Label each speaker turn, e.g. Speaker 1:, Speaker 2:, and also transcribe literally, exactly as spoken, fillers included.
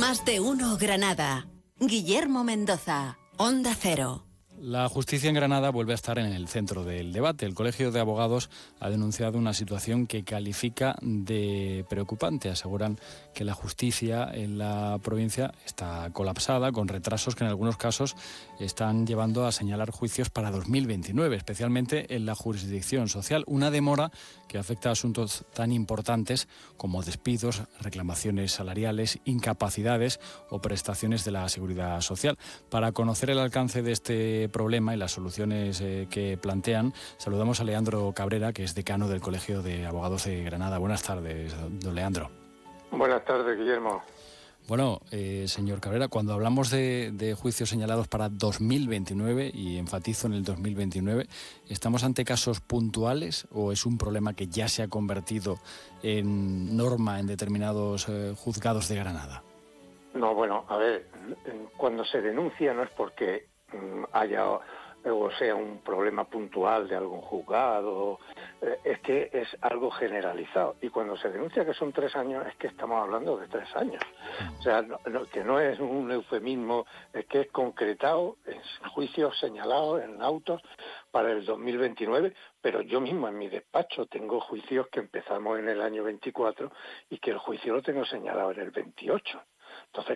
Speaker 1: Más de uno Granada. Guillermo Mendoza, Onda Cero.
Speaker 2: La justicia en Granada vuelve a estar en el centro del debate. El Colegio de Abogados ha denunciado una situación que califica de preocupante. Aseguran que la justicia en la provincia está colapsada, con retrasos que en algunos casos están llevando a señalar juicios para dos mil veintinueve, especialmente en la jurisdicción social. Una demora que afecta a asuntos tan importantes como despidos, reclamaciones salariales, incapacidades o prestaciones de la seguridad social. Para conocer el alcance de este problema y las soluciones eh, que plantean, saludamos a Leandro Cabrera, que es decano del Colegio de Abogados de Granada. Buenas tardes, don Leandro.
Speaker 3: Buenas tardes, Guillermo.
Speaker 2: Bueno, eh, señor Cabrera, cuando hablamos de, de juicios señalados para dos mil veintinueve, y enfatizo en el dos mil veintinueve, ¿estamos ante casos puntuales o es un problema que ya se ha convertido en norma en determinados eh, juzgados de Granada?
Speaker 3: No, bueno, a ver, cuando se denuncia no es porque haya o sea un problema puntual de algún juzgado, es que es algo generalizado. Y cuando se denuncia que son tres años, es que estamos hablando de tres años. O sea, no, no, que no es un eufemismo, es que es concretado en juicios señalados, en autos, para el dos mil veintinueve, pero yo mismo en mi despacho tengo juicios que empezamos en el año veinticuatro y que el juicio lo tengo señalado en el veintiocho. Entonces,